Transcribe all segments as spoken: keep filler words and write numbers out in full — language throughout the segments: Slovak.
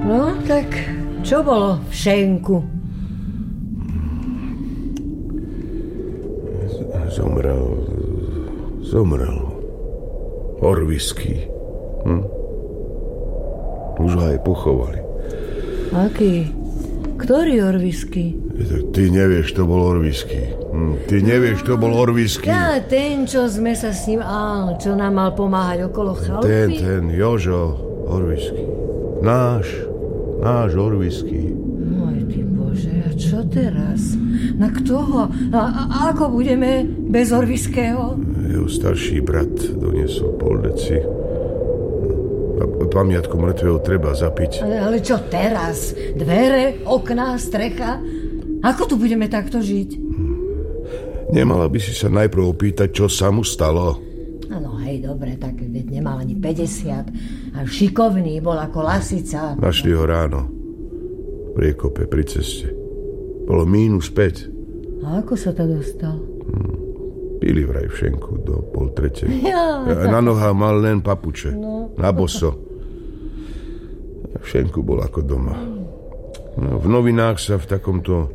No, tak čo bolo v šenku? Zomrel. Zomrel. Orviský. Hm? Už ho aj pochovali. Aký? Ktorý Orviský? Ty nevieš, to bol Orviský. Hm. Ty nevieš, to bol Orviský. Ja, ten, čo sme sa s ním... Áno, čo nám mal pomáhať okolo chalupy? Ten, ten, Jožo Orviský. Náš, náš Orviský. Môj ty Bože, a čo teraz? Na kto ho? A, a ako budeme bez Orviského? Jeho starší brat doniesol pol deci. Pamiatku mŕtvého treba zapiť. Ale, ale čo teraz? Dvere, okná, strecha? Ako tu budeme takto žiť? Nemala by si sa najprv opýtať, čo sa mu stalo? Áno, hej, dobre, tak veď nemal ani päťdesiat. A šikovný bol ako lasica. Našli ho ráno. V priekope pri ceste. Bolo mínus päť. A ako sa to dostal? Hmm. Pili vraj v šenku do pol tretej. Ja. Na nohách mal len papuče. No. Na boso. V šenku bol ako doma. No, v novinách sa v takomto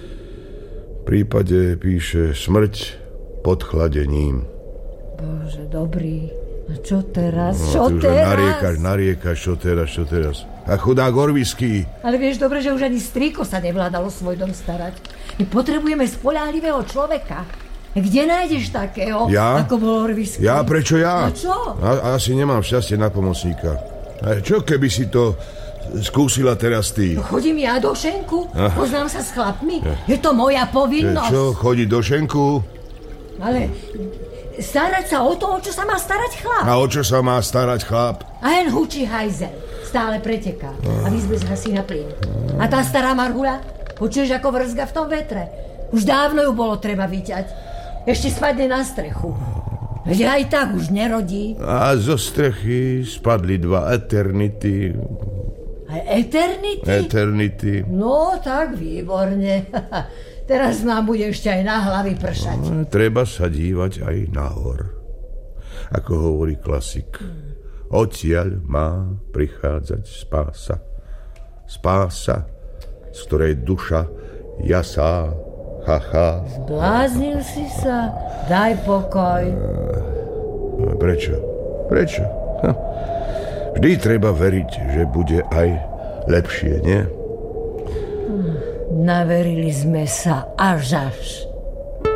prípade píše smrť pod chladením. Bože, dobrý. A čo teraz? No, čo ty už teraz? Nariekaš, nariekaš, čo teraz, čo teraz. A chudák Orviský. Ale vieš dobre, že už ani strýko sa nevládalo svoj dom starať. My potrebujeme spoľahlivého človeka. Kde nájdeš takého, ja? ako bol Orviský? Ja? Prečo ja? A čo? A, asi nemám šťastie na pomocníka. A čo keby si to skúsila teraz ty? No, chodím ja do šenku, Aha. poznám sa s chlapmi. Je to moja povinnosť. Čo, chodiť do šenku? Ale starať sa o to, o čo sa má starať chlap. A o čo sa má starať chlap? A hen hučí hajzel. Stále preteká. A my sme zhasí na plyn. A tá stará Marhula, počuješ, ako vrzga v tom vetre. Už dávno ju bolo treba vyťať. Ešte spadne na strechu. Veď aj tak už nerodí. A zo strechy spadli dva Eternity. Aj Eternity? Eternity. No, tak výborne. Teraz nám bude ešte aj na hlavy pršať. No, treba sa dívať aj nahor. Ako hovorí klasik. Odtiaľ má prichádzať spása. Spása, z ktorej duša jasá. Ha, ha. Zbláznil si sa? Daj pokoj. Prečo? Prečo? Ha. Vždy treba veriť, že bude aj lepšie, nie? Naverili sme sa až až.